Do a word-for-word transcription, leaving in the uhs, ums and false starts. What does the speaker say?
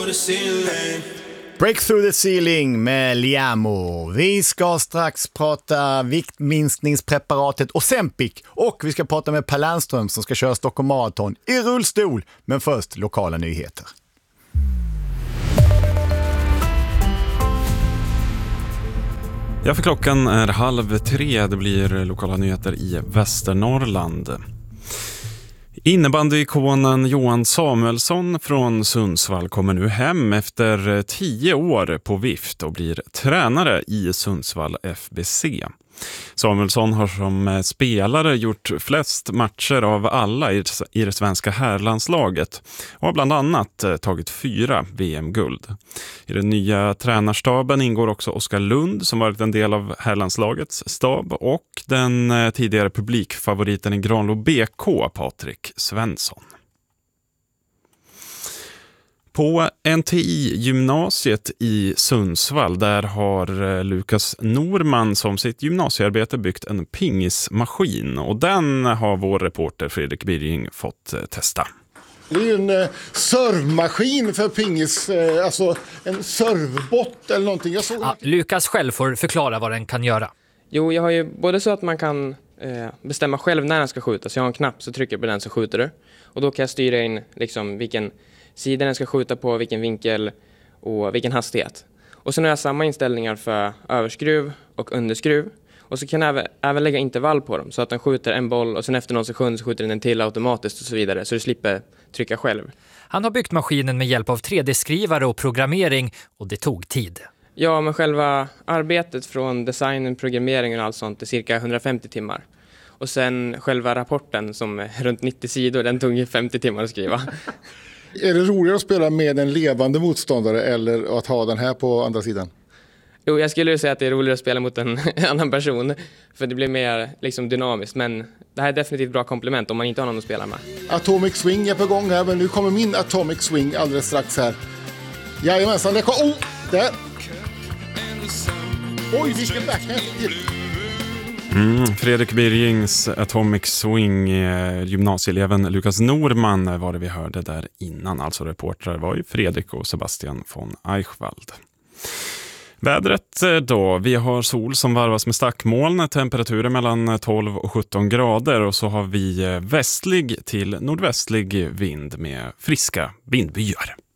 the ceiling. Break through the ceiling med Liamo. Vi ska strax prata viktminskningspreparatet Ozempic och vi ska prata med Per Lernström som ska köra Stockholm Marathon i rullstol. Men först lokala nyheter. Ja, för klockan är halv tre. Det blir lokala nyheter i Västernorrland. Innebandyikonen Johan Samuelsson från Sundsvall kommer nu hem efter tio år på vift och blir tränare i Sundsvall F B C. Samuelsson har som spelare gjort flest matcher av alla i det svenska herrlandslaget och har bland annat tagit fyra V M-guld. I den nya tränarstaben ingår också Oskar Lund som varit en del av herrlandslagets stab och den tidigare publikfavoriten i Granlo B K, Patrik Svensson. På N T I-gymnasiet i Sundsvall där har Lukas Norman som sitt gymnasiearbete byggt en pingismaskin och den har vår reporter Fredrik Birging fått testa. Det är ju en eh, servmaskin för pingis, eh, alltså en servbot eller någonting. Jag såg... ja, Lukas själv får förklara vad den kan göra. Jo, jag har ju både så att man kan eh, bestämma själv när den ska skjutas. Jag har en knapp så trycker jag på den så skjuter du. Och då kan jag styra in liksom vilken sida den ska skjuta på, vilken vinkel och vilken hastighet. Och sen har jag samma inställningar för överskruv och underskruv. Och så kan jag även, även lägga intervall på dem så att den skjuter en boll och sen efter någon sekund så skjuter den en till automatiskt och så vidare. Så du slipper trycka själv. Han har byggt maskinen med hjälp av tre D-skrivare och programmering och det tog tid. Ja, men själva arbetet från designen, programmeringen och allt sånt är cirka hundrafemtio timmar. Och sen själva rapporten som är runt nittio sidor, den tog ju femtio timmar att skriva. Är det roligare att spela med en levande motståndare eller att ha den här på andra sidan? Jo, jag skulle säga att det är roligare att spela mot en annan person. För det blir mer liksom dynamiskt. Men det här är definitivt bra komplement om man inte har någon att spela med. Atomic Swing är på gång här, men nu kommer min Atomic Swing alldeles strax här. Jajamensan, det kommer... Oh, där! Oj, vilken backhand till! Mm, Fredrik Birgings Atomic Swing, eh, gymnasieeleven Lukas Norman var det vi hörde där innan. Alltså reportrar var ju Fredrik och Sebastian von Eichwald. Vädret då, vi har sol som varvas med stackmoln, temperaturer mellan tolv och sjutton grader och så har vi västlig till nordvästlig vind med friska vindbyar.